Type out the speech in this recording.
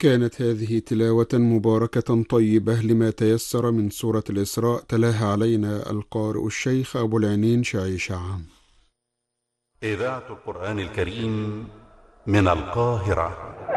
كانت هذه تلاوة مباركة طيبة لما تيسر من سورة الإسراء، تلاها علينا القارئ الشيخ أبو العينين شعيشع. إذاعة القرآن الكريم من القاهرة.